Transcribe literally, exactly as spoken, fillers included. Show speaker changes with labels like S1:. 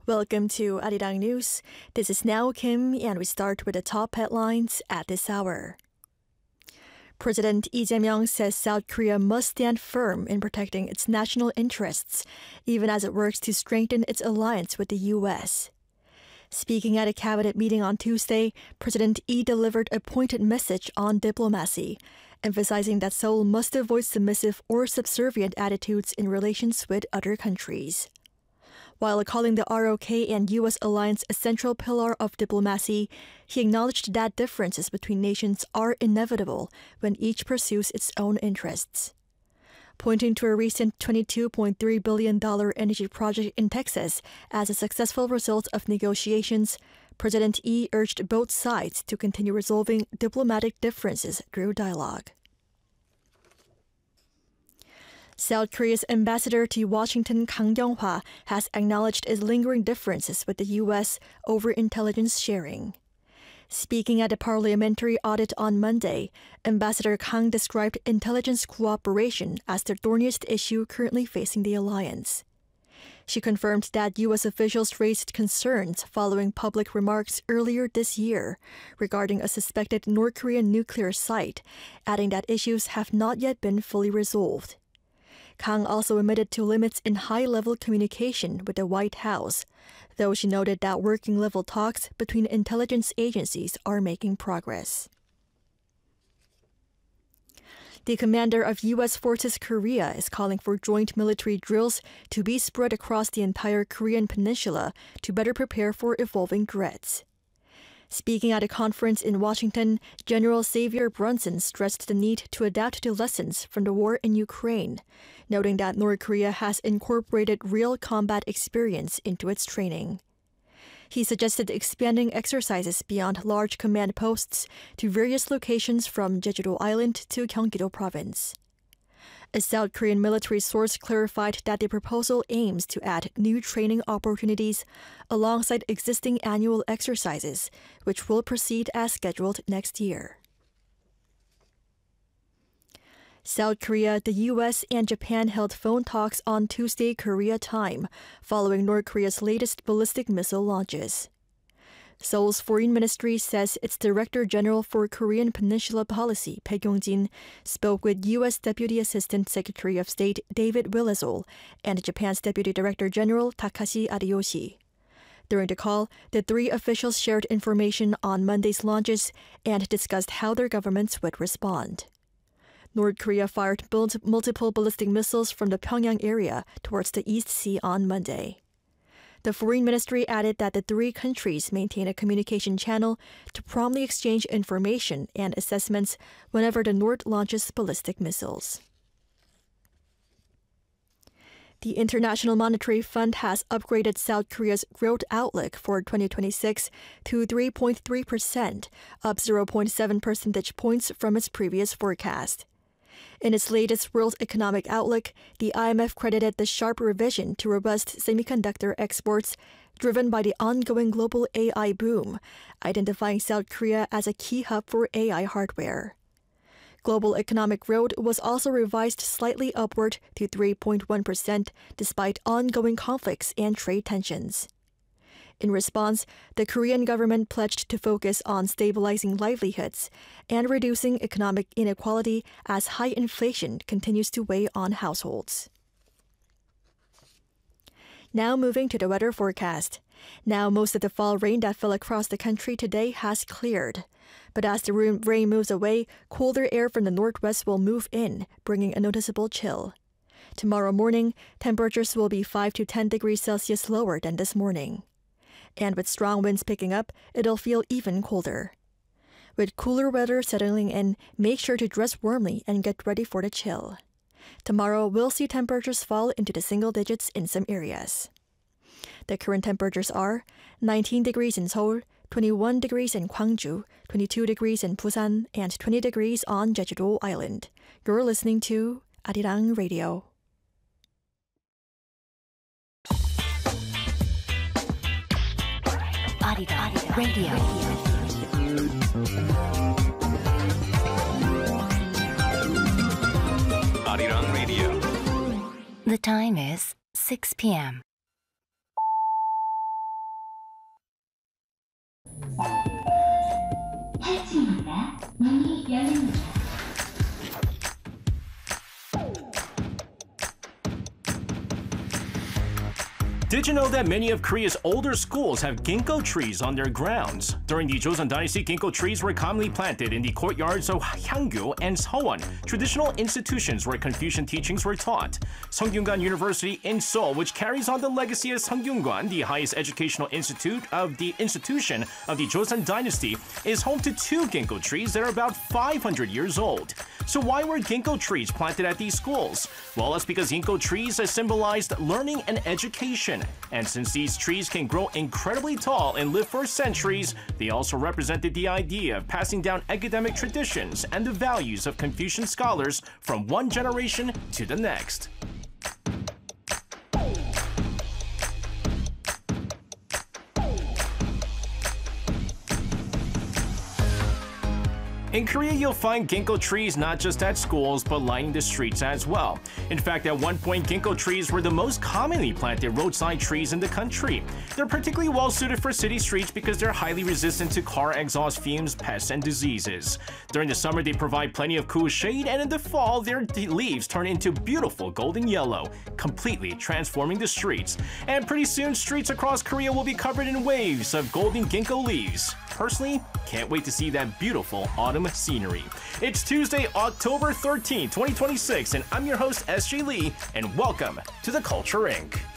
S1: Welcome to Arirang News. This is Nao Kim, and we start with the top headlines at this hour. President Lee Jae-myung says South Korea must stand firm in protecting its national interests, even as it works to strengthen its alliance with the U S. Speaking at a cabinet meeting on Tuesday, President Lee delivered a pointed message on diplomacy, emphasizing that Seoul must avoid submissive or subservient attitudes in relations with other countries. While calling the R O K and U S alliance a central pillar of diplomacy, he acknowledged that differences between nations are inevitable when each pursues its own interests. Pointing to a recent twenty-two point three billion dollars energy project in Texas as a successful result of negotiations, President Lee urged both sides to continue resolving diplomatic differences through dialogue. South Korea's ambassador to Washington, Kang Kyung-hwa, has acknowledged its lingering differences with the U S over intelligence sharing. Speaking at a parliamentary audit on Monday, Ambassador Kang described intelligence cooperation as the thorniest issue currently facing the alliance. She confirmed that U S officials raised concerns following public remarks earlier this year regarding a suspected North Korean nuclear site, adding that issues have not yet been fully resolved. Kang also admitted to limits in high-level communication with the White House, though she noted that working-level talks between intelligence agencies are making progress. The commander of U S Forces Korea is calling for joint military drills to be spread across the entire Korean peninsula to better prepare for evolving threats. Speaking at a conference in Washington, General Xavier Brunson stressed the need to adapt to lessons from the war in Ukraine, noting that North Korea has incorporated real combat experience into its training. He suggested expanding exercises beyond large command posts to various locations from Jeju-do Island to Gyeonggi-do Province. A South Korean military source clarified that the proposal aims to add new training opportunities alongside existing annual exercises, which will proceed as scheduled next year. South Korea, the U S, and Japan held phone talks on Tuesday Korea time, following North Korea's latest ballistic missile launches. Seoul's foreign ministry says its Director General for Korean Peninsula Policy, Bae Kyung-jin, spoke with U S Deputy Assistant Secretary of State David Willesol and Japan's Deputy Director General Takashi Ariyoshi. During the call, the three officials shared information on Monday's launches and discussed how their governments would respond. North Korea fired multiple ballistic missiles from the Pyongyang area towards the East Sea on Monday. The Foreign Ministry added that the three countries maintain a communication channel to promptly exchange information and assessments whenever the North launches ballistic missiles. The International Monetary Fund has upgraded South Korea's growth outlook for twenty twenty-six to three point three percent, up zero point seven percentage points from its previous forecast. In its latest World Economic Outlook, the I M F credited the sharp revision to robust semiconductor exports driven by the ongoing global A I boom, identifying South Korea as a key hub for A I hardware. Global economic growth was also revised slightly upward to three point one percent despite ongoing conflicts and trade tensions. In response, the Korean government pledged to focus on stabilizing livelihoods and reducing economic inequality as high inflation continues to weigh on households. Now moving to the weather forecast. Now most of the fall rain that fell across the country today has cleared. But as the rain moves away, colder air from the northwest will move in, bringing a noticeable chill. Tomorrow morning, temperatures will be five to ten degrees Celsius lower than this morning. And with strong winds picking up, it'll feel even colder. With cooler weather settling in, make sure to dress warmly and get ready for the chill. Tomorrow, we'll see temperatures fall into the single digits in some areas. The current temperatures are nineteen degrees in Seoul, twenty-one degrees in Gwangju, twenty-two degrees in Busan, and twenty degrees on Jeju-do Island. You're listening to Arirang Radio.
S2: Arirang Radio.
S3: Arirang Radio.
S2: The time is six p.m. 문이 열립니다.
S3: Did you know that many of Korea's older schools have ginkgo trees on their grounds? During the Joseon Dynasty, ginkgo trees were commonly planted in the courtyards of Hanggu and Sewon, traditional institutions where Confucian teachings were taught. Sungyungan University in Seoul, which carries on the legacy of Sungyungan, the highest educational institute of the institution of the Joseon Dynasty, is home to two ginkgo trees that are about five hundred years old. So why were ginkgo trees planted at these schools? Well, that's because ginkgo trees symbolized learning and education. And since these trees can grow incredibly tall and live for centuries, they also represented the idea of passing down academic traditions and the values of Confucian scholars from one generation to the next. In Korea, you'll find ginkgo trees not just at schools, but lining the streets as well. In fact, at one point, ginkgo trees were the most commonly planted roadside trees in the country. They're particularly well suited for city streets because they're highly resistant to car exhaust fumes, pests, and diseases. During the summer, they provide plenty of cool shade, and in the fall, their leaves turn into beautiful golden yellow, completely transforming the streets. And pretty soon, streets across Korea will be covered in waves of golden ginkgo leaves. Personally, can't wait to see that beautiful autumn scenery. It's Tuesday, October thirteenth, twenty twenty-six, and I'm your host, S J Lee, and welcome to The Culture Incorporated.